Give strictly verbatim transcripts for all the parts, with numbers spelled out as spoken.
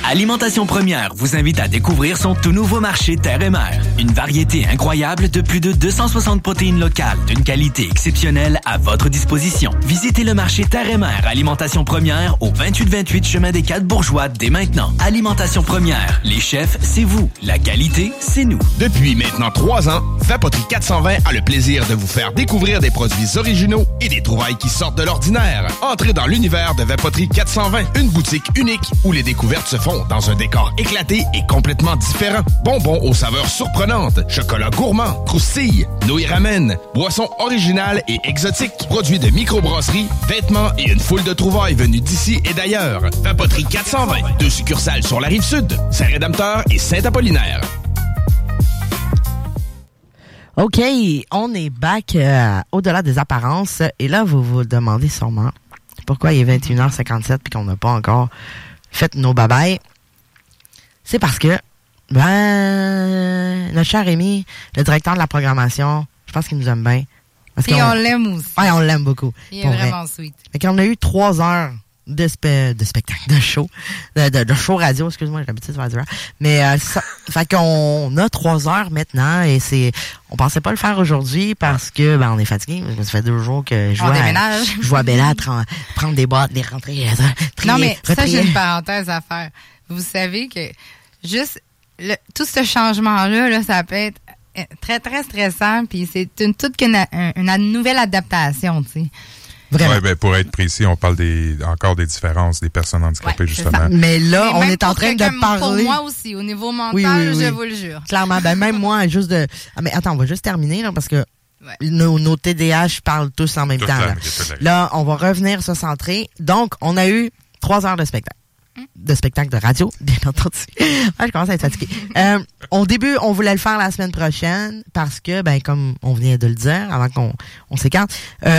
Alimentation Première vous invite à découvrir son tout nouveau marché Terre et Mer. Une variété incroyable de plus de deux cent soixante protéines locales d'une qualité exceptionnelle à votre disposition. Visitez le marché Terre et Mer Alimentation Première au vingt-huit vingt-huit chemin des Quatre Bourgeois dès maintenant. Alimentation Première, les chefs, c'est vous. La qualité, c'est nous. Depuis maintenant trois ans, Vapoterie quatre cent vingt a le plaisir de vous faire découvrir des produits originaux et des trouvailles qui sortent de l'ordinaire. Entrez dans l'univers de Vapoterie quatre cent vingt, une boutique unique où les découvertes se font dans un décor éclaté et complètement différent. Bonbons aux saveurs surprenantes, chocolat gourmand, croustilles, nouilles ramen, boissons originales et exotiques, produits de microbrasserie, vêtements et une foule de trouvailles venues d'ici et d'ailleurs. Vapoterie quatre cent vingt, deux succursales sur la Rive-Sud, Saint-Rédempteur et Saint-Apollinaire. OK, on est back euh, au-delà des apparences. Et là, vous vous demandez sûrement pourquoi il est vingt et une heures cinquante-sept et qu'on n'a pas encore fait nos babayes. C'est parce que, ben, notre cher Rémi, le directeur de la programmation, je pense qu'il nous aime bien. Parce et on, on l'aime aussi. Oui, on l'aime beaucoup. Il est vraiment vrai. Sweet. Fait qu'on a eu trois heures de, spe, de spectacle, de show, de, de, de show radio, excuse-moi, j'ai l'habitude de faire du rap. Mais, euh, ça, fait qu'on a trois heures maintenant et c'est, on pensait pas le faire aujourd'hui parce que, ben, on est fatigué. Ça fait deux jours que je on vois, déménage. Je vois Bella tra- prendre des boîtes, les rentrer, trier, non, mais retrier. Ça, j'ai une parenthèse à faire. Vous savez que juste le, tout ce changement-là, là, ça peut être très, très stressant, puis c'est une toute qu'une une, une nouvelle adaptation, tu sais. Vraiment. Ouais, ben, pour être précis, on parle des, encore des différences des personnes handicapées, ouais, justement. Ça. Mais là, Mais on est en train de parler. Pour moi aussi, au niveau mental, oui, oui, oui. je vous le jure. Clairement, ben, même moi, juste de, ah, mais attends, on va juste terminer, là, parce que ouais. nos, nos T D A H parlent tous en même tout temps, là. Là, on va revenir se centrer. Donc, on a eu trois heures de spectacle. De spectacle de radio, bien entendu. Ouais, je commence à être fatiguée. euh, au début, on voulait le faire la semaine prochaine parce que, ben, comme on vient de le dire, avant qu'on on s'écarte, euh,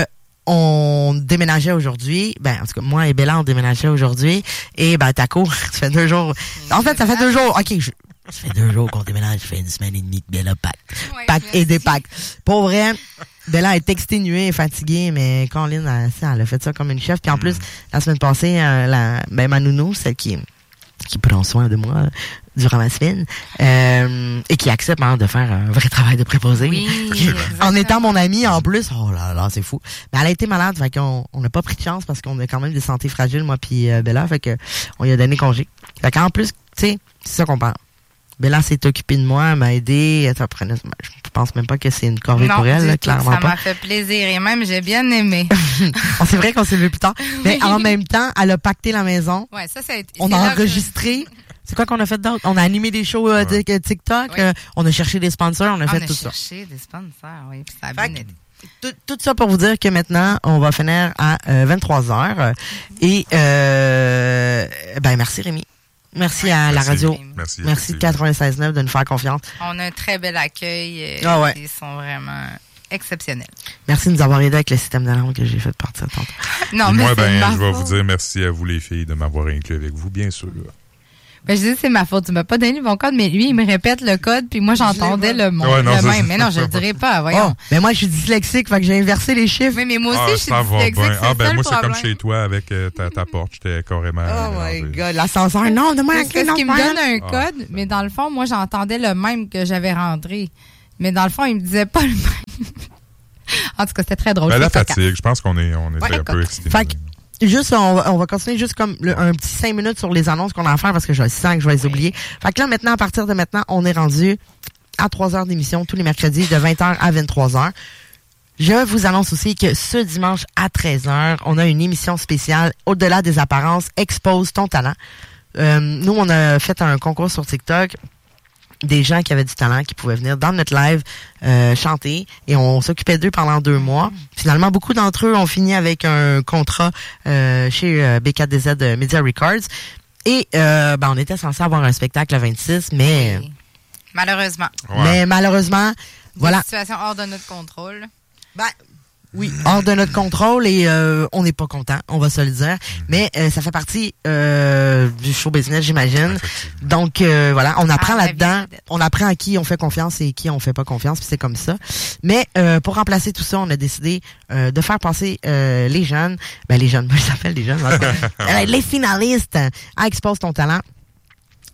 on déménageait aujourd'hui. Ben, en tout cas, moi et Bella, on déménageait aujourd'hui. Et, ben, Taco, ça fait deux jours. En fait, ça fait deux jours. OK, je, ça fait deux jours qu'on déménage. Ça fait une semaine et demie que Bella pack. Ouais, pack et dépack. Pour vrai, Bella est exténuée et fatiguée, mais Colin, elle, elle a fait ça comme une chef. Puis en plus, la semaine passée, euh, la, ben, ma nounou, celle qui, qui prend soin de moi euh, durant ma semaine, euh, et qui accepte hein, de faire un vrai travail de préposé. Oui, en étant mon amie, en plus, oh là là, c'est fou. Mais elle a été malade, fait qu'on on n'a pas pris de chance parce qu'on a quand même des santé fragiles, moi puis euh, Bella, fait que on lui a donné congé. Fait qu'en plus, tu sais, c'est ça qu'on parle. Bella s'est occupée de moi, elle m'a aidé. Elle prenait, je pense même pas que c'est une corvée non, pour elle, là, clairement ça pas. Ça m'a fait plaisir et même j'ai bien aimé. C'est vrai qu'on s'est vu plus tard. Mais en même temps, elle a pacté la maison. Ouais, ça, ça a été, on a enregistré. Je... C'est quoi qu'on a fait d'autre? On a animé des shows euh, ouais. de TikTok. Oui. Euh, on a cherché des sponsors. On a on fait a tout ça. On a cherché des sponsors, oui. Puis ça a bien aidé. Tout, tout ça pour vous dire que maintenant, on va finir à euh, vingt-trois heures. Et, euh, ben, merci Rémi. Merci à merci. la radio. Merci. Merci de quatre-vingt-seize neuf de nous faire confiance. On a un très bel accueil. Ah ouais. Ils sont vraiment exceptionnels. Merci de nous avoir aidés avec le système d'alarme que j'ai fait partir tantôt. Non, mais moi, ben, je vais vous dire merci à vous les filles de m'avoir inclus avec vous, bien sûr. Ben, je dis c'est ma faute. Tu m'as pas donné mon code, mais lui, il me répète le code, puis moi, j'entendais le, mon, ouais, non, le ça, même. Mais non, je le dirais pas, voyons. Oh, mais moi, je suis dyslexique, fait que j'ai inversé les chiffres. Oui, mais moi aussi, ah, je suis dyslexique. C'est ah, ben, moi, c'est problème. comme chez toi avec euh, ta, ta porte. J'étais carrément. Oh my god, l'ascenseur, non, de moi, parce qu'il me donne un ah. code, mais dans le fond, moi, j'entendais le même que j'avais rentré. Mais dans le fond, il me disait pas le même. En tout cas, c'était très drôle. Ben, la fatigue, je pense qu'on est, on était ouais, un peu excités. Juste, on va, on va continuer juste comme le, un petit cinq minutes sur les annonces qu'on a à faire parce que je sens que je vais les oui. oublier. Fait que là, maintenant, à partir de maintenant, on est rendu à trois heures d'émission tous les mercredis de vingt heures à vingt-trois heures. Je vous annonce aussi que ce dimanche à treize heures, on a une émission spéciale Au-delà des apparences, Expose ton talent. Euh, nous, on a fait un concours sur TikTok. Des gens qui avaient du talent, qui pouvaient venir dans notre live euh, chanter, et on s'occupait d'eux pendant deux mois. Finalement, beaucoup d'entre eux ont fini avec un contrat euh, chez euh, B quatre D Z Media Records. Et euh, ben, on était censé avoir un spectacle le vingt-six, mais... Oui. Malheureusement. Ouais. Mais malheureusement, Des voilà. situation hors de notre contrôle. Ben, oui, hors de notre contrôle et euh, on n'est pas content, on va se le dire. Mais euh, ça fait partie euh, du show business, j'imagine. Donc euh, voilà, on apprend ah, là-dedans, on apprend à qui on fait confiance et qui on fait pas confiance, puis c'est comme ça. Mais euh, pour remplacer tout ça, on a décidé euh, de faire passer euh, les jeunes, ben les jeunes, moi je s'appelle les jeunes, euh, les finalistes à Expose ton talent.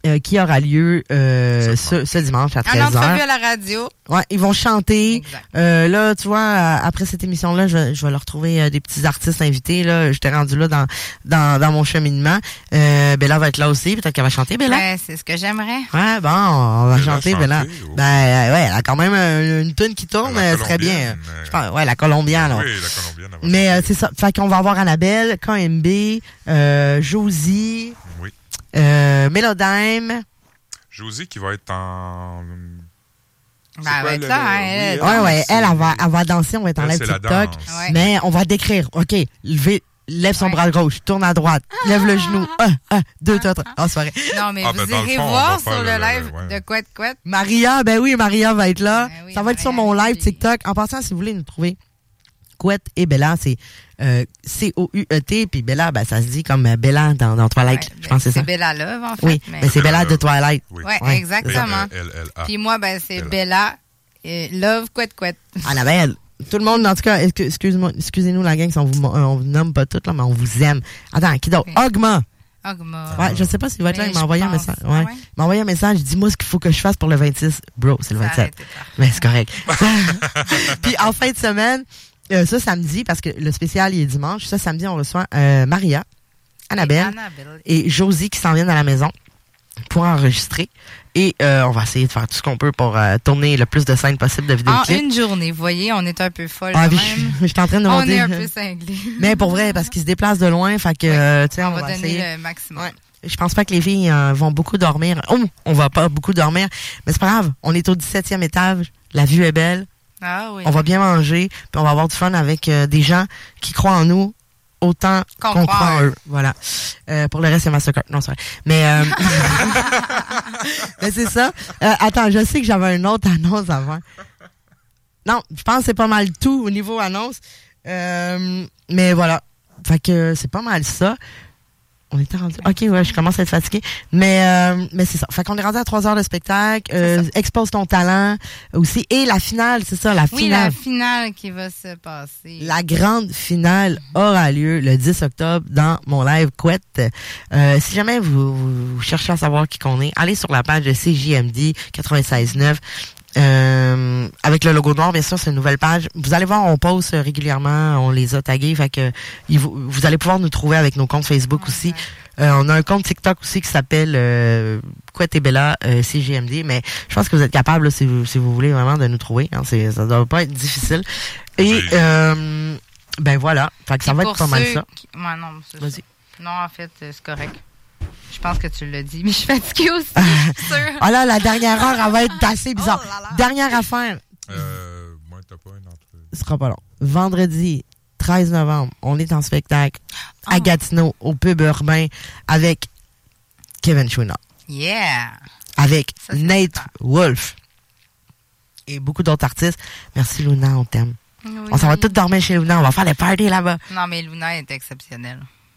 euh, qui aura lieu euh, ce, ce dimanche à treize heures. En entrevue à la radio. Ouais, ils vont chanter. Euh, là, tu vois, après cette émission-là, je, vais, je vais leur trouver euh, des petits artistes invités. Là, j'étais rendu là dans dans, dans mon cheminement. Euh, Bella va être là aussi. Peut-être qu'elle va chanter, Bella. Ouais, c'est ce que j'aimerais. Ouais, bon, on va Bella chanter, Bella. Oh. Ben ouais, elle a quand même une, une tune qui tourne, ce serait bien. Euh... Je pense, ouais, la colombienne. Là. Oui, la colombienne. Mais euh, c'est ça. Fait qu'on va avoir Annabelle, K M B, euh, Josie, oui. euh, Mélodime. Josie qui va être en... Ben, elle va être là, hein, elle. Ouais, ouais, elle, elle va, elle va danser, on va être en live TikTok. Ouais. Mais on va décrire. OK, levez, lève son ouais. bras gauche, tourne à droite, ah, lève le genou. Un, un, deux, trois, trois. Oh, c'est vrai. Non, mais ah, vous ben, irez fond, voir sur le, le live ouais. de Couette Couette. Maria, ben oui, Maria va être là. Ben oui, ça va Maria, être sur mon live TikTok. En passant, si vous voulez nous trouver Couette et Bella, c'est euh, C O U E T, puis Bella, ben, ça se dit comme euh, Bella dans, dans Twilight. Ouais, je pense que c'est ça. C'est Bella Love, en fait. Oui, mais, mais c'est Bella de Twilight. Oui, ouais, ouais, exactement. Puis moi, ben, c'est L-A. Bella et Love Couette Couette. Annabelle. Tout le monde, en tout cas, excuse-moi, excusez-nous la gang si on vous, on vous nomme pas toutes, là, mais on vous aime. Attends, qui d'autre? Okay. Ogma. Ogma. Ouais, je sais pas s'il va être là, il m'a envoyé pense. un message. Ouais. Ah ouais? Il m'a envoyé un message, dis-moi ce qu'il faut que je fasse pour le vingt-six. Bro, c'est le vingt-sept. Mais c'est correct. Puis en fin de semaine, euh, ça, samedi, parce que le spécial, il est dimanche, ça, samedi, on reçoit euh, Maria, Annabelle, Annabelle et Josie qui s'en viennent à la maison pour enregistrer. Et euh, on va essayer de faire tout ce qu'on peut pour euh, tourner le plus de scènes possible de vidéoclips. En une journée, vous voyez, on est un peu folle ah, quand je, même. Je suis en train de demander. On est un peu cinglés. Mais pour vrai, parce qu'ils se déplacent de loin, fait que, oui, euh, tu sais, on, on va, va donner essayer. le maximum. Ouais. Je pense pas que les filles euh, vont beaucoup dormir. Oh, on va pas beaucoup dormir. Mais c'est pas grave. On est au dix-septième étage. La vue est belle. Ah oui. On va bien manger. Puis on va avoir du fun avec euh, des gens qui croient en nous autant qu'on, qu'on croit en eux. Voilà. Euh, pour le reste, c'est Mastercard. Non, c'est vrai. Mais, euh... mais c'est ça. Euh, attends, je sais que j'avais une autre annonce avant. Non, je pense que c'est pas mal tout au niveau annonce. Euh, mais voilà. Fait que c'est pas mal ça. On était rendu. OK, ouais, je commence à être fatiguée. Mais, euh, mais c'est ça. Fait qu'on est rendu à trois heures de spectacle. Euh, expose ton talent aussi. Et la finale, c'est ça, la finale. Oui, la finale qui va se passer. La grande finale aura lieu le dix octobre dans mon live Couette. Euh, si jamais vous, vous cherchez à savoir qui qu'on est, allez sur la page de C J M D quatre-vingt-seize neuf. Euh, avec le logo noir, bien sûr, c'est une nouvelle page. Vous allez voir, on poste régulièrement, on les a tagués, fait que vous, vous allez pouvoir nous trouver avec nos comptes Facebook okay. aussi. Euh, on a un compte TikTok aussi qui s'appelle euh, Couette et Bella euh, C G M D, mais je pense que vous êtes capable, là, si vous si vous voulez vraiment de nous trouver. Hein, c'est, ça doit pas être difficile. Et euh, ben voilà, fait que ça va être pas mal ça. Qui... Ouais, non, c'est Vas-y. Ça. Non, en fait, c'est correct. Je pense que tu l'as dit, mais je suis fatiguée aussi, je suis sûre. Ah là, la dernière heure, elle va être assez bizarre. Oh là là. Dernière affaire. Euh, moi, t'as pas une entrevue. Ce sera pas long. Vendredi, treize novembre, on est en spectacle oh. à Gatineau, au pub urbain, avec Kevin Chouinard. Yeah! Avec ça, Nate super. Wolf. Et beaucoup d'autres artistes. Merci, Luna, on t'aime. Oui. On s'en va tous dormir chez Luna, on va faire des parties là-bas. Non, mais Luna est exceptionnelle.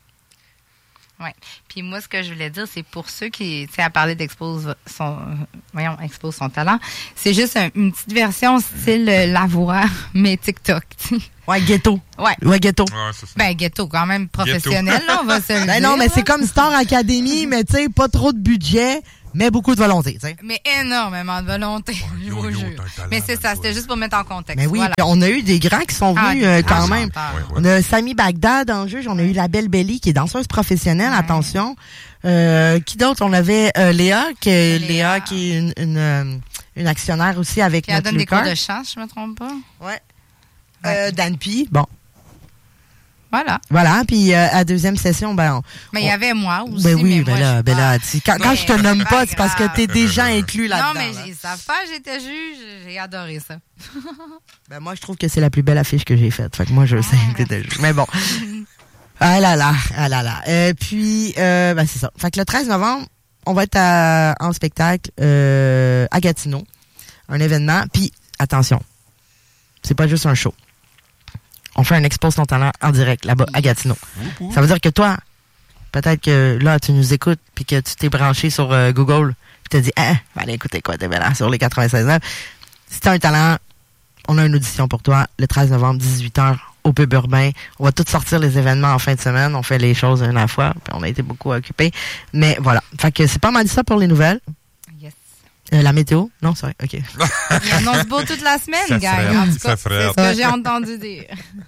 Oui. Puis moi, ce que je voulais dire, c'est pour ceux qui, tu sais, à parler d'expose son, voyons, expose son talent, c'est juste un, une petite version style euh, La Voix, mais TikTok, tu sais. Ouais, ghetto. Ouais. Ouais, ghetto. Ouais, c'est ça. Ben, ghetto, quand même professionnel, là, on va se le ben dire. non, mais là. c'est comme Star Academy, mais tu sais, pas trop de budget, mais beaucoup de volonté, tu sais. Mais énormément de volonté, je vous jure. Mais c'est ça, c'était juste pour mettre en contexte. Mais oui, voilà. On a eu des grands qui sont venus ah, euh, quand même. Ouais, ouais. On a Sami Bagdad en juge, on a eu la Belle Belly qui est danseuse professionnelle, ouais. Attention. Euh, qui d'autre? On avait euh, Léa, qui est, Léa. Léa, qui est une, une, une, une actionnaire aussi avec qui notre donne Lucas. Des cours de chant, si je me trompe pas. Ouais. ouais. Euh, Dan P, bon. Voilà. Voilà, puis euh, à deuxième session, ben... On, mais il y avait moi aussi. Ben oui, mais ben moi, là, ben là, quand, quand je te nomme pas, pas c'est parce que t'es déjà inclus là-dedans. Non, mais là. ils savent pas, j'étais juge, j'ai adoré ça. Ben moi, je trouve que c'est la plus belle affiche que j'ai faite. Fait que moi, je sais que t'étais juge. Mais bon. Ah là là, ah là là. Euh, puis, euh, ben c'est ça. Fait que le treize novembre, on va être à, en spectacle euh, à Gatineau. Un événement. Puis, attention, c'est pas juste un show. On fait un expose ton talent en direct là-bas à Gatineau. Ouh, ouh. Ça veut dire que toi, peut-être que là, tu nous écoutes puis que tu t'es branché sur euh, Google puis tu t'as dit « Ah, va aller écouter quoi, t'es là sur les quatre-vingt-seize neuf. » Si t'as un talent, on a une audition pour toi le treize novembre, dix-huit heures. au pub urbain. On va tous sortir les événements en fin de semaine. On fait les choses une à la fois. Puis on a été beaucoup occupés. Mais voilà. Fait que c'est pas mal ça pour les nouvelles. Yes. Euh, la météo? Non, c'est vrai. OK. Il annonce beau toute la semaine, gars. En tout cas, c'est ce que j'ai entendu dire.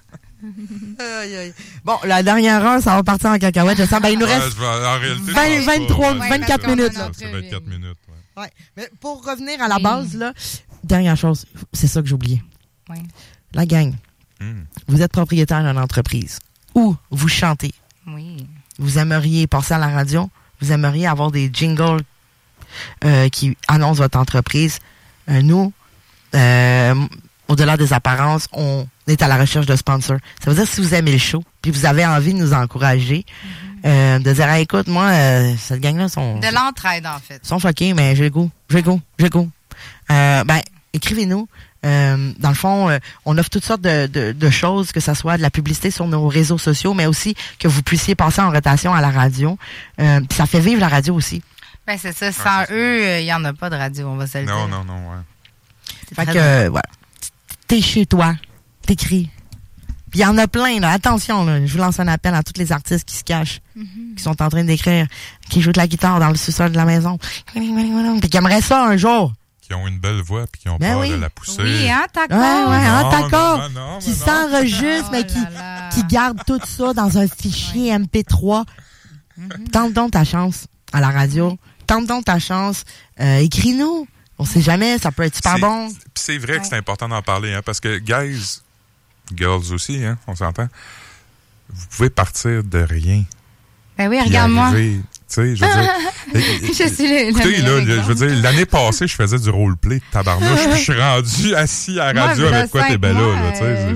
Aïe, aïe. Bon, la dernière heure, ça va partir en cacahuète. Je sens, ben, il nous ouais, reste vais, en réalité, vingt, vingt-trois, ouais, vingt-quatre minutes. Là. C'est vingt-quatre minutes. Ouais. Ouais. Mais pour revenir à la base, là, dernière chose, c'est ça que j'ai oublié. Ouais. La gang, mm. vous êtes propriétaire d'une entreprise ou vous chantez. Oui. Vous aimeriez passer à la radio, vous aimeriez avoir des jingles euh, qui annoncent votre entreprise. Euh, nous, euh, au-delà des apparences, on est à la recherche de sponsors. Ça veut dire si vous aimez le show, puis vous avez envie de nous encourager, mm-hmm. euh, de dire, hey, écoute, moi, euh, cette gang-là sont... De l'entraide, en fait. sont fuckés, mais j'ai le goût, j'ai le goût, j'ai le goût. Euh, ben, écrivez-nous. Euh, dans le fond, euh, on offre toutes sortes de, de, de choses, que ce soit de la publicité sur nos réseaux sociaux, mais aussi que vous puissiez passer en rotation à la radio. Euh, puis ça fait vivre la radio aussi. Ben, c'est ça. Sans ouais, eux, il euh, n'y en a pas de radio, on va se le dire. Non, non, non, ouais. Fait que, euh, voilà. T'es chez toi, t'écris. Puis il y en a plein, là. Attention, là. Je vous lance un appel à tous les artistes qui se cachent, mm-hmm. qui sont en train d'écrire, qui jouent de la guitare dans le sous-sol de la maison. Puis qui aimeraient ça un jour. Qui ont une belle voix puis qui ont ben peur oui. de la pousser. Oui, hein, d'accord. Ouais, ouais, hein, d'accord. Non, non, non, qui non. s'enregistrent, mais qui, là. qui gardent tout ça dans un fichier M P trois. Mm-hmm. Tente donc ta chance à la radio. Tente donc ta chance. Euh, écris-nous. On sait jamais, ça peut être super c'est, bon. Puis c'est vrai ouais. que c'est important d'en parler, hein, parce que, guys, girls aussi, hein, on s'entend, vous pouvez partir de rien. Ben oui, regarde-moi. Tu sais, je veux dire... je suis le, écoutez, là, je veux dire, l'année passée, je faisais du roleplay de tabarnouche, puis je suis rendu assis à la radio moi, avec quoi t'es belle là, là, tu sais. Euh,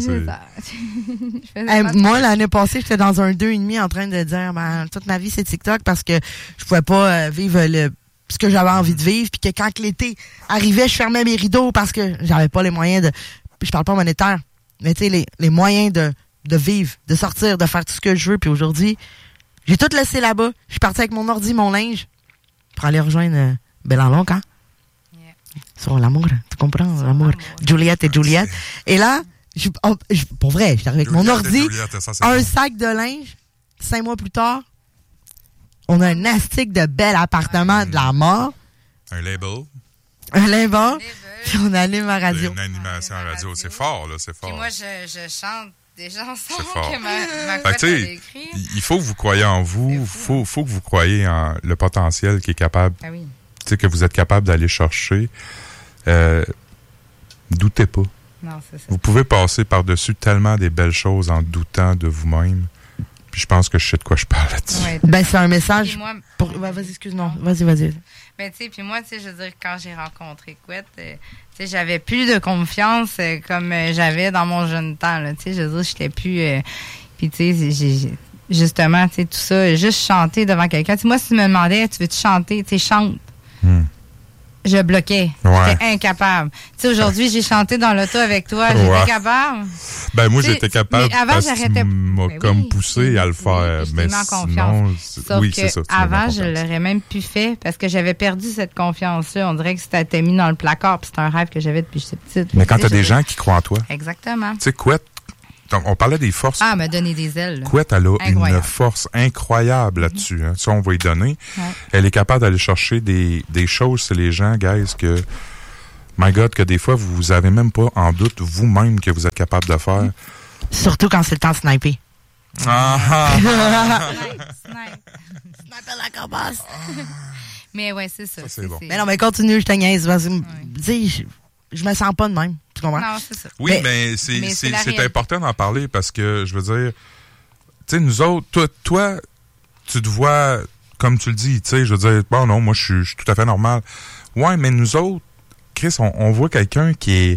c'est, c'est... hey, moi, l'année passée, j'étais dans un deux et demi en train de dire, ben, toute ma vie, c'est TikTok parce que je pouvais pas euh, vivre le ce que j'avais envie de vivre, puis que quand l'été arrivait, je fermais mes rideaux parce que j'avais pas les moyens de... Je parle pas monétaire, mais tu sais, les, les moyens de, de vivre, de sortir, de faire tout ce que je veux, puis aujourd'hui, j'ai tout laissé là-bas. Je suis partie avec mon ordi, mon linge, pour aller rejoindre euh, Bélanlon, hein? Yeah. Sur l'amour, tu comprends? Sur l'amour. Juliette et Juliette. Et là, je, oh, je, pour vrai, je suis arrivé avec mon ordi, ça, un bon. sac de linge, cinq mois plus tard, on a un astic de bel appartement ouais. de la mort. Un label. Un label. Puis on allume ma radio. Une animation à radio, c'est fort, là, c'est fort. Puis moi, je, je chante des chansons que ma, ma couette avait écrites. Il faut que vous croyez en vous. Il faut, faut que vous croyez en le potentiel qui est capable, ah oui. tu sais, que vous êtes capable d'aller chercher. Euh, doutez pas. Non, c'est ça. Vous pouvez passer par-dessus tellement des belles choses en doutant de vous-même. Puis je pense que je sais de quoi je parle là-dessus. Ouais, ben, c'est un message. Moi, pour... ben, vas-y, excuse-moi. Vas-y, vas-y. Ben, tu sais, puis moi, tu sais, je veux dire, quand j'ai rencontré Couette, euh, tu sais, j'avais plus de confiance euh, comme euh, j'avais dans mon jeune temps, là. Tu sais, je veux dire, j'étais plus. Euh, puis, tu sais, j'ai, j'ai, justement, tu sais, tout ça, juste chanter devant quelqu'un. Tu sais, moi, si tu me demandais, tu veux-tu chanter, tu sais, chante. Hmm. Je bloquais. Ouais. J'étais incapable. Tu sais, aujourd'hui, j'ai chanté dans l'auto avec toi. J'étais ouais. capable. Ben, moi, t'sais, j'étais capable mais avant, parce j'arrêtais... que tu m'as ben comme oui, poussé à le faire. Oui, mais sinon, confiance. Sauf oui, que c'est ça. Avant, je l'aurais même plus fait parce que j'avais perdu cette confiance-là. On dirait que c'était mis dans le placard puis c'était un rêve que j'avais depuis que j'étais petite. Mais quand t'as des gens qui croient en toi. Exactement. Tu sais, Couette, on parlait des forces. Ah, elle m'a donné des ailes. Couette, elle a incroyable. Une force incroyable là-dessus. Mm-hmm. Hein. Ça, on va y donner. Ouais. Elle est capable d'aller chercher des, des choses, c'est les gens, guys, que, my God, que des fois, vous avez même pas en doute vous-même que vous êtes capable de faire. Mm-hmm. Surtout quand c'est le temps de sniper. Ah ah! Snipe, snipe. Sniper la cabasse. Mais ouais, c'est ça. ça c'est c'est, bon. Mais non, mais continue, je te niaise. Ouais. Dis, je, je me sens pas de même. Tu comprends? Non, c'est ça. Oui, mais, mais, c'est, mais c'est, c'est, c'est important d'en parler parce que, je veux dire, tu sais, nous autres, toi, toi, tu te vois, comme tu le dis, tu sais, je veux dire, bon, non, moi, je suis, je suis tout à fait normal. Ouais, mais nous autres, Chris, on, on voit quelqu'un qui est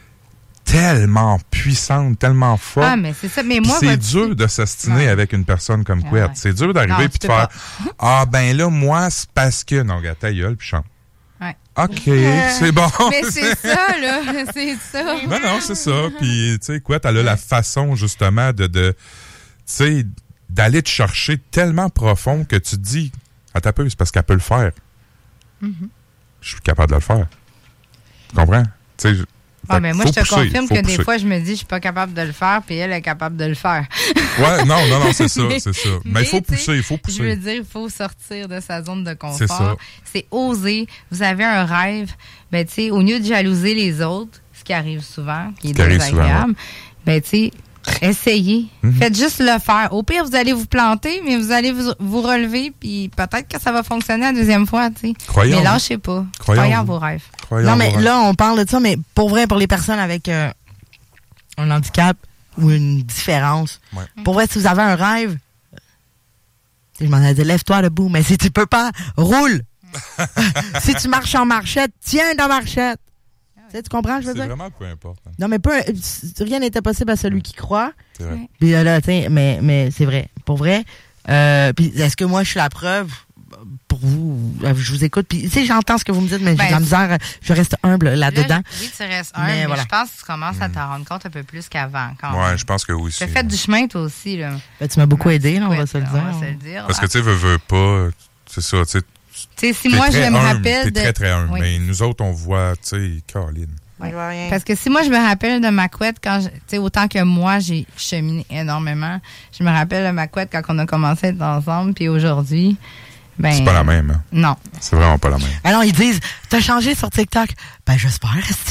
tellement puissante, tellement forte. Ah, mais c'est ça. Mais moi, c'est votre... dur de s'astiner avec une personne comme ah, Couette. Ouais. C'est dur d'arriver puis de faire ah, ben là, moi, c'est parce que. Non, regarde ta gueule puis chante. Ouais. OK, euh, c'est bon. Mais c'est ça, là. C'est ça. Non, non, c'est ça. Puis, tu sais, Couette, elle a la façon, justement, de, de tu sais, d'aller te chercher tellement profond que tu te dis, à ta peu, c'est parce qu'elle peut le faire. Mm-hmm. Je suis capable de le faire. Tu comprends? Tu sais, Ah, mais moi, je te pousser, confirme que pousser. des fois, je me dis, je suis pas capable de le faire, puis elle est capable de le faire. Ouais, non, non, non, c'est ça, mais, c'est ça. Mais il faut pousser, il faut pousser. Je veux dire, il faut sortir de sa zone de confort. C'est ça. C'est oser. Vous avez un rêve, ben, tu sais, au lieu de jalouser les autres, ce qui arrive souvent, qui est qui arrive désagréable, souvent, ben, ouais. tu sais, essayez. Mm-hmm. Faites juste le faire. Au pire, vous allez vous planter, mais vous allez vous, vous relever, puis peut-être que ça va fonctionner la deuxième fois, tu sais. Croyons. Mais lâchez pas. Croyons, Croyez en vos rêves. Croyons non, mais vos rêves. là, on parle de ça, mais pour vrai, pour les personnes avec euh, un handicap ou une différence, ouais. pour vrai, si vous avez un rêve, je m'en ai dit, lève-toi debout, mais si tu peux pas, roule. Si tu marches en marchette, tiens ta marchette. Tu comprends, je veux c'est dire? vraiment peu importe. Hein. Non, mais peu, rien n'est impossible à celui qui croit. C'est vrai. Puis là, t'sais, mais, mais c'est vrai. Pour vrai. Euh, puis est-ce que moi, je suis la preuve pour vous? Je vous écoute. Puis, tu sais, j'entends ce que vous me dites, mais ben, j'ai de la misère. Je reste humble là-dedans. Là, oui, tu restes humble, mais, mais voilà. Je pense que tu commences à t'en rendre compte un peu plus qu'avant. Quand ouais, même. je pense que oui. Tu as fait du chemin, toi aussi, là. Ben, tu m'as beaucoup ouais, aidé, là, on va se le dire. dire. On va se le dire. Parce que, tu sais, veux, veux pas, c'est ça, tu sais. Tu sais, si moi, je me rappelle. T'es très, très humble. Oui. Mais nous autres, on voit, tu sais, Caroline. Ouais. Parce que si moi, je me rappelle de ma couette, quand tu sais, autant que moi, j'ai cheminé énormément, je me rappelle de ma couette quand on a commencé à être ensemble, puis aujourd'hui, ben. C'est pas la même, hein? Non. C'est vraiment pas la même. Alors, ils disent, t'as changé sur TikTok. Ben, j'espère.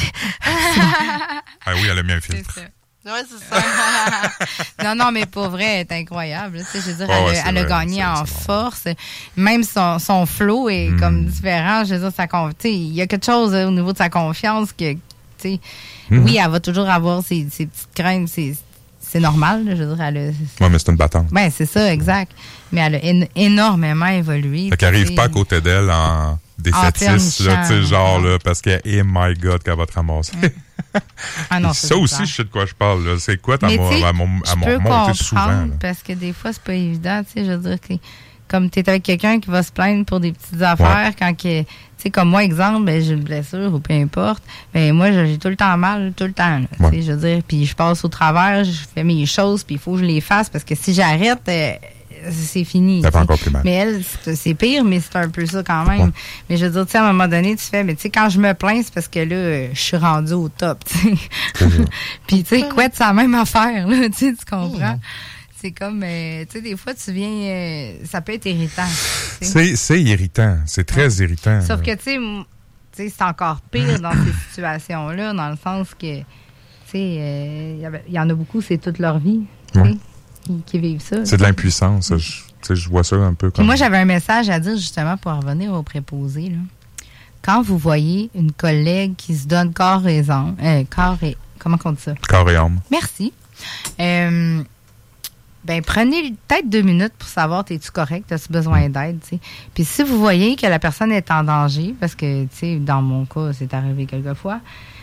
Ah oui, elle a mis un filtre. C'est ça. Ouais, c'est ça. non, non, mais pour vrai, elle est incroyable. Tu sais, je veux dire, oh, elle, ouais, elle a vrai, gagné c'est, en c'est force. Même son, son flow est mm. comme différent. Je veux dire, sa con... il y a quelque chose au niveau de sa confiance que, tu sais, mm. oui, elle va toujours avoir ses, ses petites craintes. C'est, c'est normal, je veux dire. Elle a... Oui, mais c'est une battante. Ben, c'est ça, exact. Mais elle a é- énormément évolué. Fait qu'elle n'arrive pas à côté d'elle en défaitiste, là, tu sais, genre, là, parce que, hey my God, qu'elle va te ramasser. Mm. Ah non, ça, ça aussi, clair. Je sais de quoi je parle. Là. C'est quoi ta mo- à mon, à mon monter souvent? Là. Parce que des fois, c'est pas évident. Tu sais, je veux dire que comme tu es avec quelqu'un qui va se plaindre pour des petites affaires, ouais. quand que, tu sais, comme moi, exemple, ben, j'ai une blessure ou peu importe, ben moi, j'ai tout le temps mal, tout le temps. Là, ouais. Tu sais, je veux dire, puis je passe au travers, je fais mes choses, puis il faut que je les fasse parce que si j'arrête, euh, c'est fini. Ça fait encore plus mal. Mais elle, c'est, c'est pire, mais c'est un peu ça quand même. Ouais. Mais je veux dire, tu sais, à un moment donné, tu fais, mais tu sais, quand je me plains, c'est parce que là, je suis rendue au top, tu sais. Puis, tu sais, quoi, c'est la même affaire, là, tu sais, tu comprends? Mmh. C'est comme, euh, tu sais, des fois, tu viens, euh, ça peut être irritant. C'est, c'est irritant. C'est très ouais. irritant. Sauf là. que, tu sais, m- c'est encore pire dans ces situations-là, dans le sens que, tu sais, il euh, y, y en a beaucoup, c'est toute leur vie, tu sais. Ouais. Qui, qui vivent ça. C'est de l'impuissance. Je, je vois ça un peu comme... Puis moi, j'avais un message à dire, justement, pour revenir au préposé. Là. Quand vous voyez une collègue qui se donne corps et âme... Euh, corps et... Comment on dit ça? Corps et âme. Merci. Euh, ben, prenez peut-être deux minutes pour savoir, es-tu correct? As-tu besoin d'aide? T'sais? Puis si vous voyez que la personne est en danger, parce que, tu sais, dans mon cas, c'est arrivé quelquefois,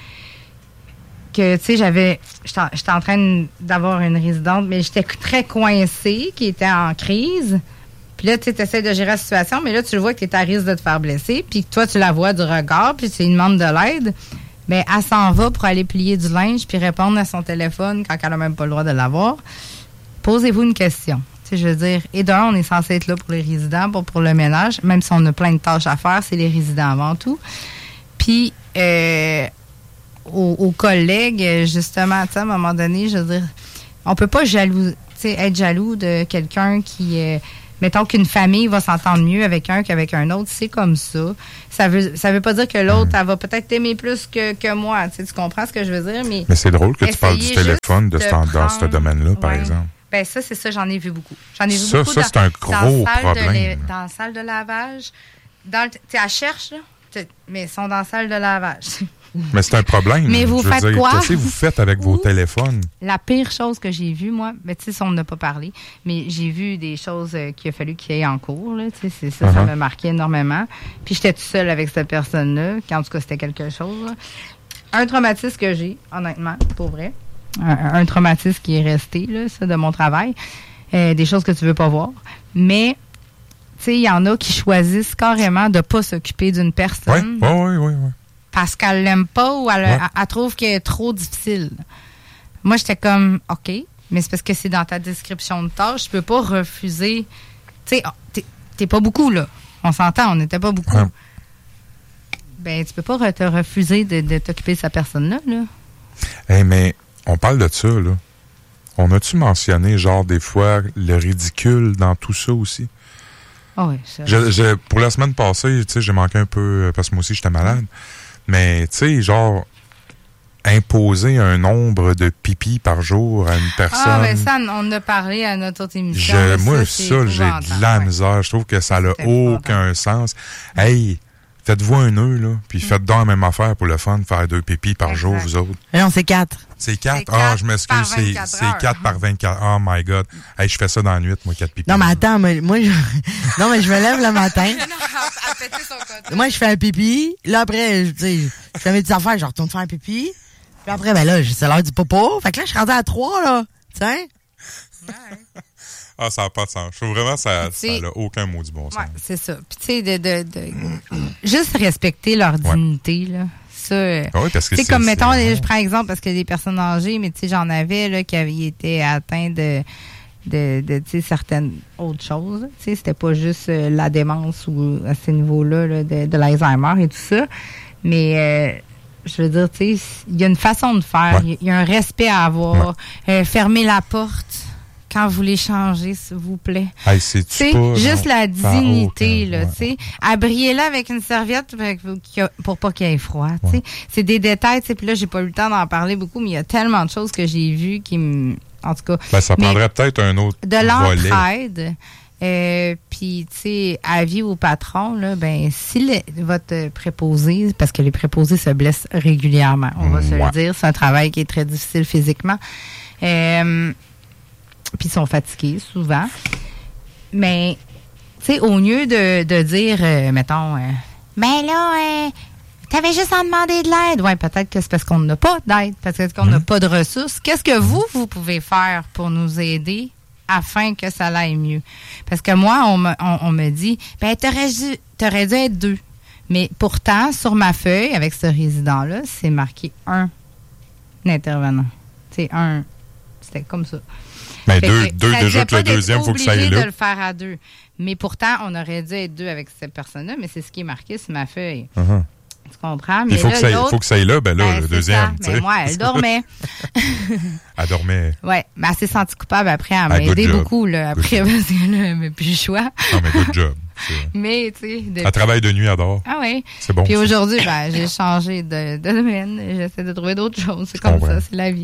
que, tu sais, j'avais, j'étais, j'étais en train d'avoir une résidente, mais j'étais très coincée, qui était en crise. Puis là, tu essaies de gérer la situation, mais là, tu le vois que tu es à risque de te faire blesser. Puis toi, tu la vois du regard, puis tu lui demandes de l'aide. Bien, elle s'en va pour aller plier du linge, puis répondre à son téléphone quand elle n'a même pas le droit de l'avoir. Posez-vous une question. Tu sais, je veux dire, et d'un, on est censé être là pour les résidents, pas pour le ménage, même si on a plein de tâches à faire, c'est les résidents avant tout. Puis, euh, Aux, aux collègues, justement, tu sais, à un moment donné, je veux dire, on peut pas jaloux, tu sais, être jaloux de quelqu'un qui, euh, mettons qu'une famille va s'entendre mieux avec un qu'avec un autre, c'est comme ça. Ça veut, ça veut pas dire que l'autre, elle va peut-être t'aimer plus que, que moi, tu sais, tu comprends ce que je veux dire, mais. Mais c'est drôle que tu parles du téléphone de ce, prendre, dans ce domaine-là, par ouais. exemple. Ben ça, c'est ça, j'en ai vu beaucoup. J'en ai vu ça, beaucoup. Ça, dans, c'est un gros problème. De, dans la salle de lavage, dans le, tu sais, elle cherche, là, mais ils sont dans la salle de lavage. Mais c'est un problème. Mais vous faites dire, quoi? Qu'est-ce que vous faites avec Ouh, vos téléphones? La pire chose que j'ai vue, moi, mais tu sais, on n'a pas parlé, mais j'ai vu des choses euh, qu'il a fallu qu'il y ait en cours, là, tu sais, c'est ça, uh-huh. ça m'a marqué énormément. Puis j'étais toute seule avec cette personne-là, qui en tout cas, c'était quelque chose. Là. Un traumatisme que j'ai, honnêtement, pour vrai. Un, un traumatisme qui est resté, là, ça, de mon travail. Euh, des choses que tu veux pas voir. Mais, tu sais, il y en a qui choisissent carrément de pas s'occuper d'une personne. Oui, oui, oui, oui. Parce qu'elle l'aime pas ou elle, ouais. elle, elle trouve qu'elle est trop difficile. Moi, j'étais comme, OK, mais c'est parce que c'est dans ta description de tâche. Je peux pas refuser. Tu sais, t'es, t'es pas beaucoup, là. On s'entend, on n'était pas beaucoup. Ouais. Ben, tu peux pas te refuser de, de t'occuper de cette personne-là, là. Hey, mais on parle de ça, là. On a-tu mentionné, genre, des fois, le ridicule dans tout ça aussi? Oh oui, ça. Je, je, pour la semaine passée, tu sais, j'ai manqué un peu, parce que moi aussi, j'étais malade. Mais, tu sais, genre, imposer un nombre de pipis par jour à une personne. Ah, ben ça, on a parlé à notre autre émission. Je, moi, ça, ça j'ai de la ouais. misère. Je trouve que ça n'a aucun sens. Hey, faites-vous un nœud, là, puis mm. faites donc la même affaire pour le fun, faire deux pipis par exact. Jour, vous autres. Non, c'est quatre. C'est quatre? Ah, je m'excuse, c'est, c'est quatre par vingt-quatre. Oh my God. Hey, je fais ça dans la nuit, moi, quatre pipis. Non, mais attends, moi, moi je... non, mais je me lève le matin. Moi, je fais un pipi. Là, après, je, je fais mes petites affaires, je retourne faire un pipi. Puis après, ben là, c'est l'heure du popo. Fait que là, je suis rendu à trois, là. Tu sais? Ouais. Ah, ça n'a pas de sens. Je trouve vraiment que ça n'a aucun mot du bon sens. Ouais, c'est ça. Puis, tu sais, de, de, de, juste respecter leur dignité, ouais. là. Ça, oui, parce que c'est c'est comme, mettons, c'est... je prends exemple parce que des personnes âgées, mais tu sais, j'en avais, là, qui avaient été atteints de, de, de tu sais, certaines autres choses. Tu sais, c'était pas juste euh, la démence ou à ce niveau-là, là, de, de l'Alzheimer et tout ça. Mais, euh, je veux dire, tu sais, il y a une façon de faire. Il ouais. y, y a un respect à avoir. Ouais. Euh, fermer la porte quand vous les changez, s'il vous plaît. Hey, c'est tu pas, juste non, la dignité, là, ouais. tu sais. Abriez-la avec une serviette pour pas qu'il y ait froid, tu sais. Ouais. C'est des détails, tu sais. Puis là, j'ai pas eu le temps d'en parler beaucoup, mais il y a tellement de choses que j'ai vues qui me... En tout cas... Ben, ça prendrait peut-être un autre de l'entraide. Euh, puis, tu sais, avis au patron, là, ben, si le, votre préposé, parce que les préposés se blessent régulièrement, on va ouais. se le dire, c'est un travail qui est très difficile physiquement. Euh, puis ils sont fatigués, souvent. Mais, tu sais, au lieu de, de dire, euh, mettons, euh, ben là, euh, t'avais juste à demander de l'aide. Ouais, peut-être que c'est parce qu'on n'a pas d'aide, parce qu'on n'a mmh. pas de ressources. Qu'est-ce que vous, vous pouvez faire pour nous aider afin que ça aille mieux? Parce que moi, on me, on, on me dit, ben, t'aurais dû, t'aurais dû être deux. Mais pourtant, sur ma feuille, avec ce résident-là, c'est marqué un intervenant. Tu sais, un, c'était comme ça. Mais fait deux, deux déjà que le deuxième, il faut que ça aille là. De le faire à deux. Mais pourtant, on aurait dû être deux avec cette personne-là, mais c'est ce qui est marqué sur ma feuille. Uh-huh. Tu comprends? Mais il faut, là, que ça, faut que ça aille là, ben là, ben, le deuxième. Mais moi, elle dormait. Elle dormait. Oui, mais elle s'est sentie coupable après. Elle m'a ah, aidé beaucoup, là, après, parce que là, elle n'avait plus le choix. Non, mais good job. Mais, tu sais. De... Elle travaille de nuit, elle dort. Ah oui. C'est bon. Puis aujourd'hui, ben, j'ai changé de, de domaine. J'essaie de trouver d'autres choses. C'est comme ça, c'est la vie.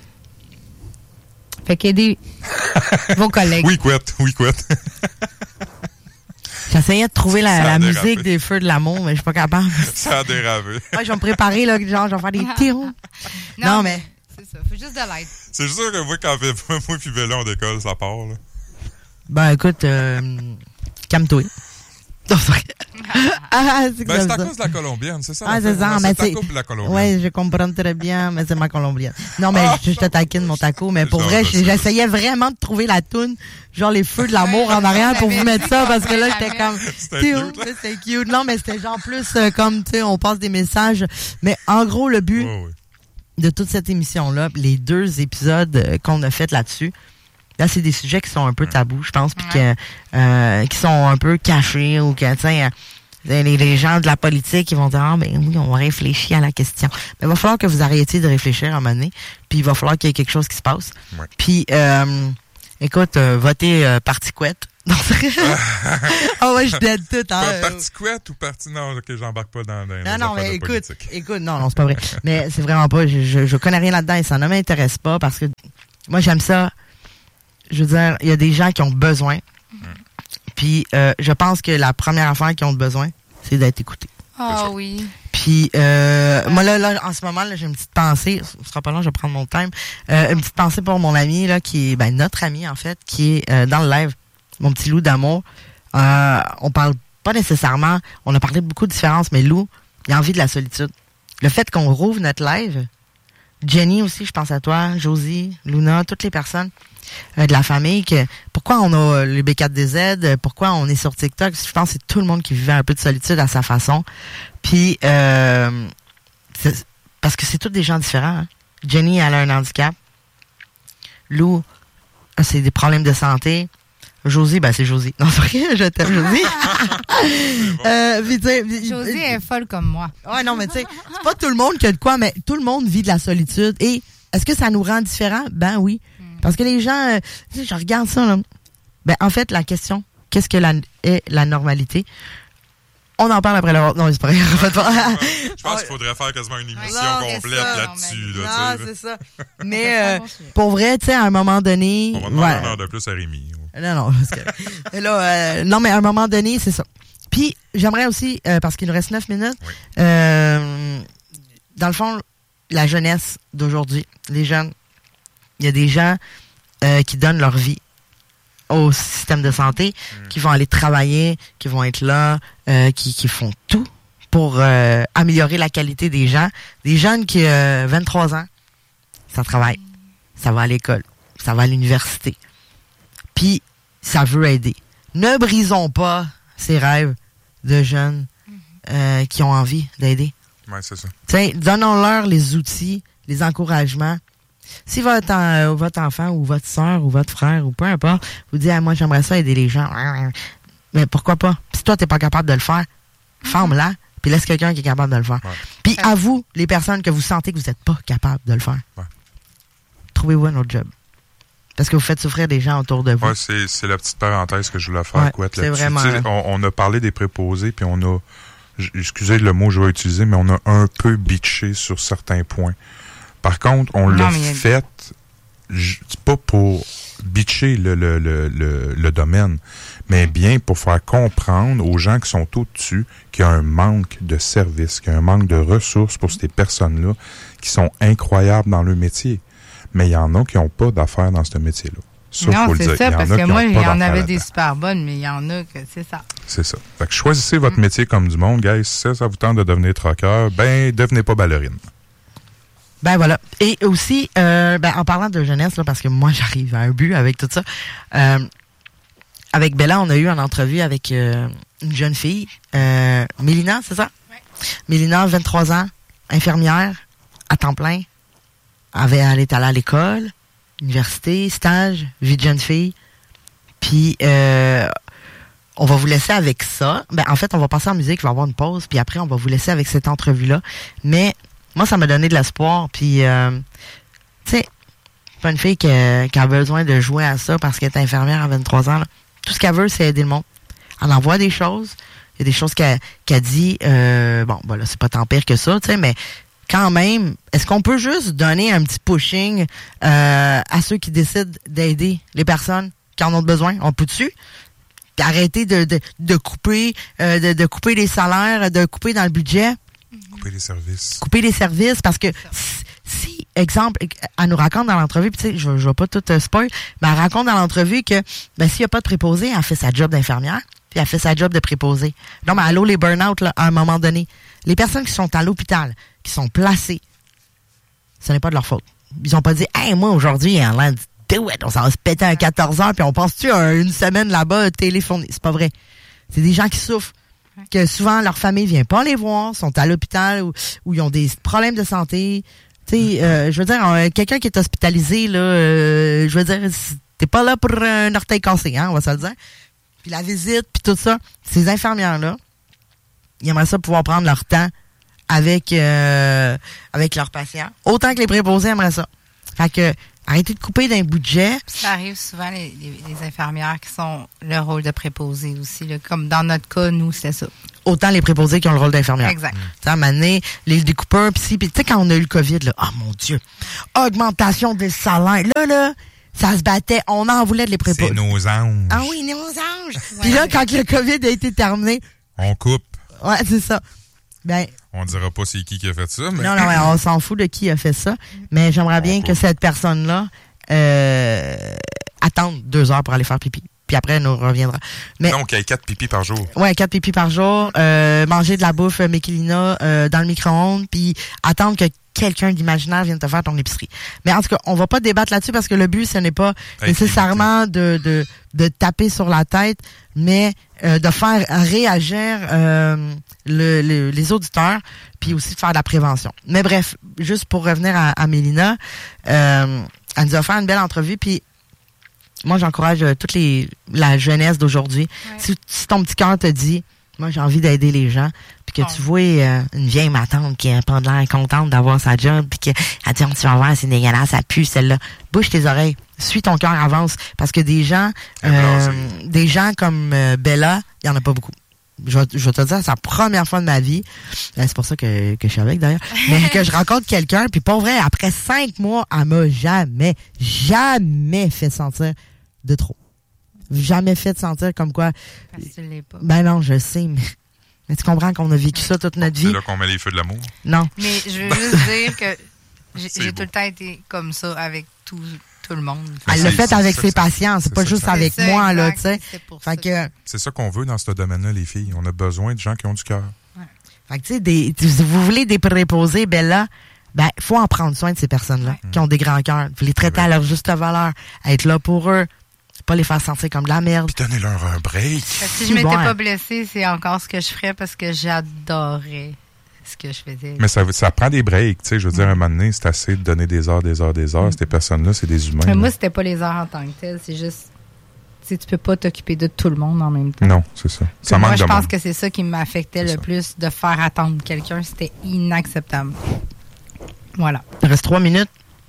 Fait qu'aider vos collègues. Oui, couette, oui, couette. J'essayais de trouver la, la musique des Feux de l'amour, mais je suis pas capable. Ça a déravé. Ouais, je vais me préparer, là, genre, je vais faire des tirs. Non, non, mais... C'est ça, faut juste de l'aide. C'est sûr que moi, quand moi puis Bella, on décolle, ça part, là. Ben, écoute, euh, calme-toi. ah, c'est ben, c'est à cause de la colombienne, c'est ça? Ah, c'est ça, mais c'est... à cause de la colombienne. Oui, je comprends très bien, mais c'est ma colombienne. Non, mais ah, je, je te taquine, mon taco, mais pour non, vrai, j'essayais vraiment de trouver la toune, genre les feux de l'amour en arrière pour vous mettre ça, parce que là, j'étais comme... C'était cute. C'était cute. Non, mais c'était genre plus euh, comme, tu sais, on passe des messages. Mais en gros, le but oh, oui. de toute cette émission-là, les deux épisodes euh, qu'on a fait là-dessus, là, c'est des sujets qui sont un peu tabous, je pense, puis ouais. que, euh, qui sont un peu cachés ou que, tu sais, les, les gens de la politique, ils vont dire, ah, ben oui, on va réfléchir à la question. Mais il va falloir que vous arrêtiez de réfléchir à un moment donné, puis il va falloir qu'il y ait quelque chose qui se passe. Ouais. Puis, euh, écoute, euh, votez euh, Parti Couette. Ah ouais, je t'aide tout. Hein. Parti Couette ou Parti... Non, ok, j'embarque pas dans, dans non, non, mais écoute, politique. écoute, non, non, c'est pas vrai. Mais c'est vraiment pas, je, je, je connais rien là-dedans et ça ne m'intéresse pas parce que moi, j'aime ça. Je veux dire, il y a des gens qui ont besoin. Mm. Puis, euh, je pense que la première affaire qu'ils ont besoin, c'est d'être écoutés. Ah oh, oui. Puis, euh, ouais. moi, là, là, en ce moment, là, j'ai une petite pensée. Ce sera pas long, je vais prendre mon time. Euh, une petite pensée pour mon ami, là, qui est, ben, notre ami, en fait, qui est euh, dans le live. Mon petit Lou d'amour. Euh, on parle pas nécessairement, on a parlé de beaucoup de différences, mais Lou, il a envie de la solitude. Le fait qu'on rouvre notre live, Jenny aussi, je pense à toi, Josie, Luna, toutes les personnes euh, de la famille, que pourquoi on a les B quatre D Z, pourquoi on est sur TikTok, je pense que c'est tout le monde qui vivait un peu de solitude à sa façon. Puis, euh, parce que c'est tous des gens différents. Hein. Jenny, elle a un handicap. Lou, c'est des problèmes de santé. Josie, ben c'est Josie. Non, c'est rien, je t'aime, Josie. euh, puis, t'sais, Josie est folle comme moi. Ouais, non, mais tu sais, c'est pas tout le monde qui a de quoi, mais tout le monde vit de la solitude. Et est-ce que ça nous rend différents? Ben oui. Mm. Parce que les gens, euh, je regarde ça, là. Ben, en fait, la question, qu'est-ce que la, est la normalité? On en parle après le... Non, c'est pas rien. Je pense qu'il faudrait faire quasiment une émission non, complète ça, là-dessus. Non, là, non c'est ça. Mais euh, pour vrai, tu sais, à un moment donné... On va demander ouais. une heure de plus à Rémi. Ouais. Non, non. Parce que, là, euh, non, mais à un moment donné, c'est ça. Puis, j'aimerais aussi, euh, parce qu'il nous reste neuf minutes, oui. euh, dans le fond, la jeunesse d'aujourd'hui, les jeunes, il y a des gens euh, qui donnent leur vie au système de santé, mmh. qui vont aller travailler, qui vont être là, euh, qui, qui font tout pour euh, améliorer la qualité des gens. Des jeunes qui, euh, vingt-trois ans, ça travaille, ça va à l'école, ça va à l'université. Puis, ça veut aider. Ne brisons pas ces rêves de jeunes euh, qui ont envie d'aider. Oui, c'est ça. T'sais, donnons-leur les outils, les encouragements. Si votre, euh, votre enfant ou votre soeur ou votre frère ou peu importe vous dit ah, « moi, j'aimerais ça aider les gens », mais pourquoi pas? Si toi, t'es pas capable de le faire, mm-hmm. forme-la, puis laisse quelqu'un qui est capable de le faire. Ouais. Puis à vous, les personnes que vous sentez que vous n'êtes pas capable de le faire, ouais. trouvez-vous un autre job. Parce que vous faites souffrir des gens autour de vous. Oui, c'est, c'est la petite parenthèse que je voulais faire. Ouais, quoi, c'est vraiment... on, on a parlé des préposés, puis on a, excusez le mot que je vais utiliser, mais on a un peu bitché sur certains points. Par contre, on non, l'a fait, c'est pas pour bitcher le, le, le, le, le domaine, mais bien pour faire comprendre aux gens qui sont au-dessus qu'il y a un manque de services, qu'il y a un manque de ressources pour ces personnes-là qui sont incroyables dans leur métier. Mais il y en a qui n'ont pas d'affaires dans ce métier-là. Ça, non, faut le c'est dire. ça, parce que moi, il y en avait des là-dedans. super bonnes, mais il y en a que c'est ça. C'est ça. Fait que choisissez votre mm. métier comme du monde, guys. Si ça, ça vous tente de devenir trucker, ben, devenez pas ballerine. Ben voilà. Et aussi, euh, ben, en parlant de jeunesse, là, parce que moi, j'arrive à un but avec tout ça, euh, avec Bella, on a eu une entrevue avec euh, une jeune fille, euh, Mélina, c'est ça? Oui. Mélina, vingt-trois ans, infirmière, à temps plein. Elle, elle est allée à l'école, université, stage, vie de jeune fille. Puis, euh, on va vous laisser avec ça. Ben, en fait, on va passer en musique, il va y avoir une pause, puis après, on va vous laisser avec cette entrevue-là. Mais moi, ça m'a donné de l'espoir. Puis, euh, tu sais, pas une fille qui a, qui a besoin de jouer à ça parce qu'elle est infirmière à vingt-trois ans. Là. Tout ce qu'elle veut, c'est aider le monde. Elle envoie des choses. Il y a des choses qu'elle, qu'elle dit. Euh, bon, ben là, c'est pas tant pire que ça, tu sais, mais quand même, est-ce qu'on peut juste donner un petit pushing euh, à ceux qui décident d'aider les personnes qui en ont besoin? On peut-tu arrêter de, de, de couper euh, de, de couper les salaires, de couper dans le budget? Couper les services. Couper les services, parce que si, si exemple, elle nous raconte dans l'entrevue, puis tu sais, je, je vais pas tout euh, spoil, mais elle raconte dans l'entrevue que ben s'il n'y a pas de préposé, elle fait sa job d'infirmière, puis elle fait sa job de préposé. Non, mais allô, les burn-out, là, à un moment donné. Les personnes qui sont à l'hôpital, qui sont placées, ce n'est pas de leur faute. Ils ont pas dit, hey, moi, aujourd'hui, en l'air du do it, on s'en va se péter à quatorze heures, puis on pense-tu à une semaine là-bas, téléphone. C'est pas vrai. C'est des gens qui souffrent, que souvent, leur famille vient pas les voir, sont à l'hôpital, ou, ou ils ont des problèmes de santé. Tu sais, euh, je veux dire, euh, quelqu'un qui est hospitalisé, là, euh, je veux dire, t'es pas là pour un orteil cassé, hein, on va se le dire. Puis la visite, puis tout ça, ces infirmières-là, ils aimeraient ça pouvoir prendre leur temps avec euh, avec leurs patients. Autant que les préposés aimeraient ça. Fait que, arrêtez de couper d'un budget. Ça arrive souvent, les, les, les infirmières qui sont le rôle de préposé aussi. Là, comme dans notre cas, nous, c'est ça. Autant les préposés qui ont le rôle d'infirmière. Exact. Tu sais, à un moment donné, les découpeurs, pis si, pis tu sais, quand on a eu le COVID, là, oh mon Dieu, augmentation des salaires. Là, là, ça se battait. On en voulait de les préposés. C'est nos anges. Ah oui, nos anges. Puis là, quand le COVID a été terminé. On coupe. Ouais, c'est ça. Ben. On dira pas c'est qui qui a fait ça, mais. Non, non, ouais, on s'en fout de qui a fait ça. Mais j'aimerais bien que cette personne-là, euh, attende deux heures pour aller faire pipi. Puis après, elle nous reviendra. Mais, donc, il y a quatre pipis par jour. Ouais, quatre pipis par jour. Euh, manger de la bouffe Mekilina euh, dans le micro-ondes. Puis attendre que quelqu'un d'imaginaire vienne te faire ton épicerie. Mais en tout cas, on va pas débattre là-dessus parce que le but, ce n'est pas hey, nécessairement de, de, de taper sur la tête, mais euh, de faire réagir euh, le, le, les auditeurs, puis aussi de faire de la prévention. Mais bref, juste pour revenir à, à Mélina, euh, elle nous a fait une belle entrevue, puis moi, j'encourage euh, toute les la jeunesse d'aujourd'hui. Ouais. Si, si ton petit cœur te dit, moi, j'ai envie d'aider les gens, puis que oh. tu vois euh, une vieille matante qui a pas de l'air contente d'avoir sa job, puis qu'elle dit, tu vas voir, c'est dégueulasse, ça pue, celle-là. Bouge tes oreilles. Suis ton cœur, avance. Parce que des gens, euh, des gens comme euh, Bella, il y en a pas beaucoup. Je vais, je vais te dire, c'est la première fois de ma vie. C'est pour ça que, que je suis avec, d'ailleurs. Mais que je rencontre quelqu'un, puis pour vrai, après cinq mois, elle m'a jamais, jamais fait sentir de trop. Jamais fait sentir comme quoi. Parce que tu l'es pas. Ben non, je sais, mais, mais tu comprends qu'on a vécu ça toute notre vie. C'est là qu'on met les feux de l'amour. Non. Mais je veux juste dire que j'ai, j'ai tout le temps été comme ça avec tout. Tout le monde. Elle l'a fait avec ses patients, c'est pas juste avec moi, là, tu sais. Fait que. C'est ça qu'on veut dans ce domaine-là, les filles. On a besoin de gens qui ont du cœur. Ouais. Fait que, tu sais, des, vous voulez des préposés, Bella, ben, faut en prendre soin de ces personnes-là, ouais. qui ont des grands cœurs. Vous les traiter à leur juste valeur, être là pour eux, pas les faire sentir comme de la merde. Puis donnez-leur un break. Si je m'étais ouais. pas blessée, c'est encore ce que je ferais parce que j'adorais ce que je faisais. Mais ça, ça prend des breaks, tu sais. Je veux dire, à un moment donné, c'est assez de donner des heures, des heures, des heures. Ces personnes-là, c'est des humains. Mais moi, c'était pas les heures en tant que telles. C'est juste, tu sais, tu peux pas t'occuper de tout le monde en même temps. Non, c'est ça. Ça moi, manque je de pense monde. que c'est ça qui m'affectait c'est le ça. plus, de faire attendre quelqu'un. C'était inacceptable. Voilà. Il reste trois minutes.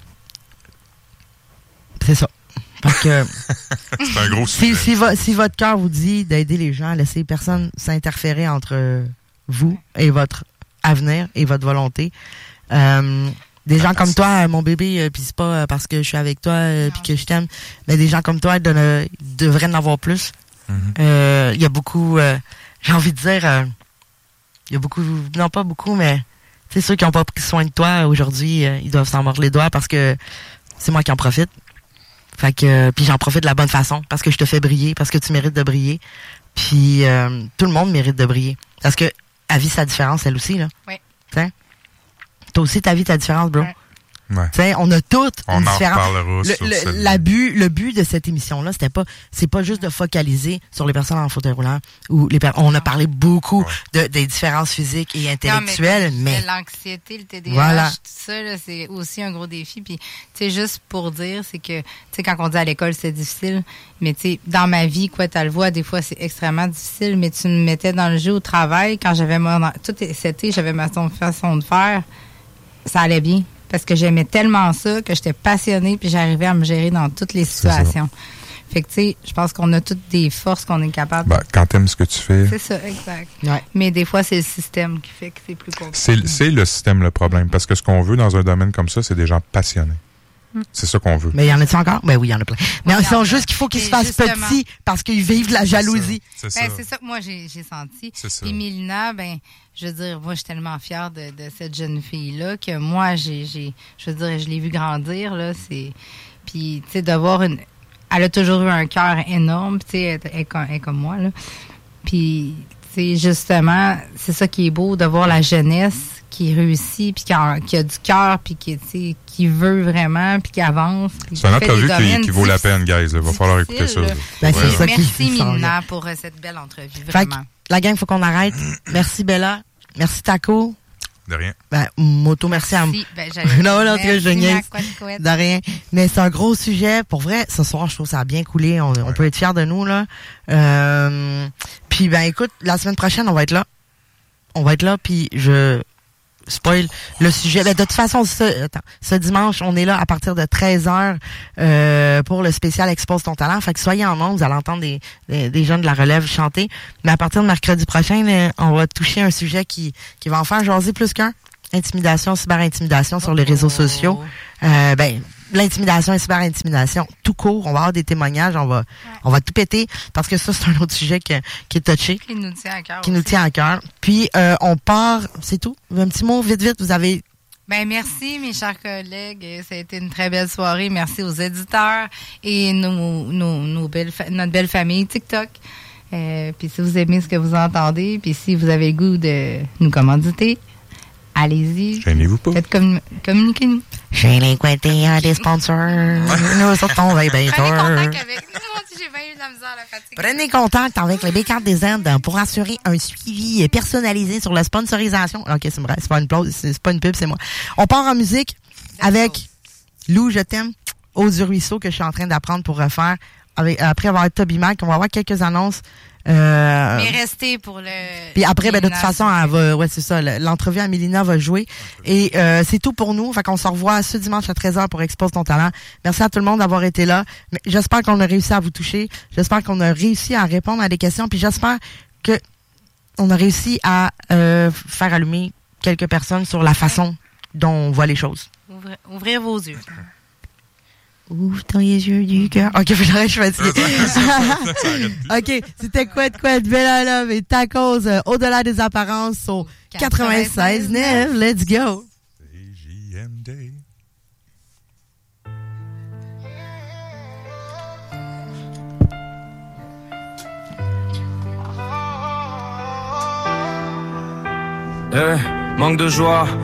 C'est ça. Parce que c'est un gros sujet. Si, si, vo- si votre cœur vous dit d'aider les gens, laissez personne s'interférer entre vous et votre avenir et votre volonté. Euh, des gens comme toi, mon bébé, euh, puis c'est pas euh, parce que je suis avec toi euh, puis que je t'aime, mais des gens comme toi de, euh, devraient en avoir plus. Il mm-hmm. euh, y a beaucoup, euh, j'ai envie de dire, il euh, y a beaucoup, non pas beaucoup, mais c'est ceux qui n'ont pas pris soin de toi aujourd'hui, euh, ils doivent s'en mordre les doigts parce que c'est moi qui en profite. Fait que euh, puis j'en profite de la bonne façon parce que je te fais briller, parce que tu mérites de briller. Puis euh, tout le monde mérite de briller. Parce que elle vit sa différence, elle aussi, là. Oui. T'sais? Toi aussi, ta vie, ta différence, bro. Ouais. Ouais. T'sais, on a toutes on une en différence. reparlera le, sur le, la but, le but de cette émission-là, c'était pas, c'est pas juste de focaliser sur les personnes en fauteuil roulant. Ou les per- on a parlé beaucoup ouais. de, des différences physiques et intellectuelles, non, mais, mais l'anxiété, le T D A H, voilà. tout ça, là, c'est aussi un gros défi. Puis, tu sais, juste pour dire, c'est que, tu sais, quand on dit à l'école, c'est difficile, mais tu sais, dans ma vie, quoi, t'as le vois, des fois, c'est extrêmement difficile, mais tu me mettais dans le jeu au travail, quand j'avais mon, tout cet été, j'avais ma façon de faire, ça allait bien. Parce que j'aimais tellement ça que j'étais passionnée puis j'arrivais à me gérer dans toutes les situations. Fait que, tu sais, je pense qu'on a toutes des forces qu'on est capable. Ben, quand t'aimes ce que tu fais. C'est ça, exact. Ouais. Mais des fois, c'est le système qui fait que c'est plus compliqué. C'est, c'est le système le problème. Parce que ce qu'on veut dans un domaine comme ça, c'est des gens passionnés. Mm. C'est ça qu'on veut. Mais il y en a-tu encore? Ben oui, il y en a plein. Mais oui, ils sont juste qu'il faut qu'ils se fassent petits parce qu'ils vivent de la jalousie. C'est ça. Ben, c'est, c'est ça. ça que moi, j'ai, j'ai senti. C'est ça. Puis Mélina, ben, je veux dire, moi, je suis tellement fière de, de cette jeune fille-là que moi, j'ai, j'ai, je veux dire, je l'ai vue grandir, là. C'est, puis, tu sais, d'avoir une, elle a toujours eu un cœur énorme, tu sais, elle, elle, elle, elle est comme moi, là. Puis, tu sais, justement, c'est ça qui est beau, de voir la jeunesse qui réussit, puis qui a, qui a du cœur, puis qui, tu sais, qui veut vraiment, puis qui avance. Puis c'est une entrevue qui, qui vaut la peine, guys. Il va falloir écouter ça. Ben, c'est ça merci, qui Mélina, pour cette belle entrevue, vraiment. La gang, il faut qu'on arrête. Merci, Bella. Merci, Taco. De rien. Ben, moto, merci à moi. Si, ben, non, non, très génial. De rien. Mais c'est un gros sujet. Pour vrai, ce soir, je trouve que ça a bien coulé. On, ouais. on peut être fiers de nous, là. Euh, puis, ben, écoute, la semaine prochaine, on va être là. On va être là, puis je spoil le sujet. Ben, de toute façon, ce, attends, ce dimanche, on est là à partir de treize heures euh, pour le spécial Expose ton talent. Fait que soyez en ondes, vous allez entendre des, des, des jeunes de la relève chanter. Mais à partir de mercredi prochain, on va toucher un sujet qui, qui va en faire jaser plus qu'un. Intimidation, cyber-intimidation sur les réseaux sociaux. Euh, ben, l'intimidation et cyber-intimidation, tout court. On va avoir des témoignages, on va, ouais. on va tout péter parce que ça, c'est un autre sujet qui, qui est touché. Qui nous tient à cœur. Qui aussi. nous tient à cœur. Puis, euh, on part, c'est tout. Un petit mot, vite, vite, vous avez... Ben, merci, mes chers collègues. Ça a été une très belle soirée. Merci aux éditeurs et nos, nos, nos belles, notre belle famille TikTok. Euh, puis si vous aimez ce que vous entendez, puis si vous avez le goût de nous commanditer, allez-y. Gênez-vous pas. Faites commun- communiquez-nous. J'ai l'inquiété à des sponsors. Nous autres, on va bien Prenez contact avec nous. J'ai bien eu de la misère à la fatigue. Prenez contact avec les B-Cartes des Indes pour assurer un suivi personnalisé sur la sponsorisation. OK, c'est vrai, c'est pas une pause, c'est pas une pub, c'est moi. On part en musique avec Lou, je t'aime, Eau du ruisseau que je suis en train d'apprendre pour refaire. avec, après avoir Toby Mac, on va avoir quelques annonces. Euh, Mais restez pour le... Puis après, ben, de toute façon, elle va, ouais, c'est ça, l'entrevue à Mélina va jouer. Et euh, c'est tout pour nous. Fait qu'on se revoit ce dimanche à treize heures pour Expose ton talent. Merci à tout le monde d'avoir été là. Mais j'espère qu'on a réussi à vous toucher. J'espère qu'on a réussi à répondre à des questions. Puis j'espère que on a réussi à euh, faire allumer quelques personnes sur la façon dont on voit les choses. Ouvrir, ouvrir vos yeux. Ouvre dans les yeux du cœur. Ok, faut que j'arrête, je suis fatiguée. Ok, c'était quoi de quoi de Bella Love et ta cause euh, au-delà des apparences au quatre-vingt-seize neuf. Let's go. J M D. Eh, manque de joie,